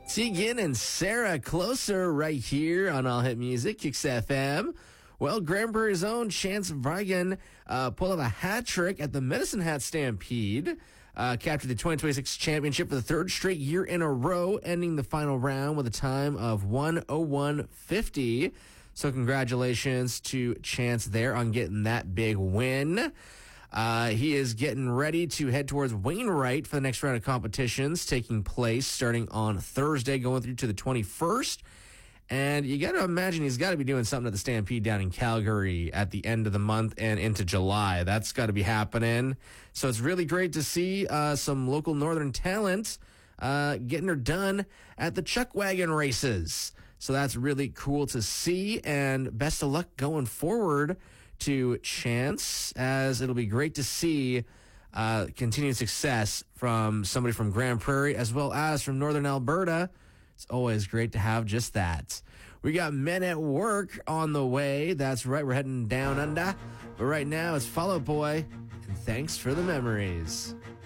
Tegan and Sarah Closer right here on All Hit Music, Kicks FM. Well, Grand Prairie's own Chance Vigen pulled off a hat trick at the Medicine Hat Stampede, captured the 2026 championship for the third straight year in a row, ending the final round with a time of 1:01:50. So congratulations to Chance there on getting that big win. He is getting ready to head towards Wainwright for the next round of competitions taking place starting on Thursday, going through to the 21st. And you got to imagine he's got to be doing something at the Stampede down in Calgary at the end of the month and into July. That's got to be happening. So it's really great to see some local Northern talent getting her done at the Chuck Wagon races. So that's really cool to see, and best of luck going forward to Chance, as it'll be great to see continued success from somebody from Grand Prairie as well as from Northern Alberta. It's always great to have just that. We got Men at Work on the way. That's right, we're heading down under. But right now it's Fall Out Boy, and thanks for the memories.